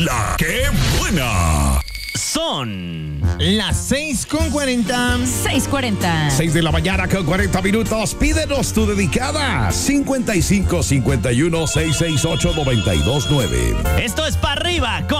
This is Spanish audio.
La que buena. Son las 6:40. 6:40. 6 de la mañana con 40 minutos. Pídenos tu dedicada. 55 51 668 929. Esto es para arriba con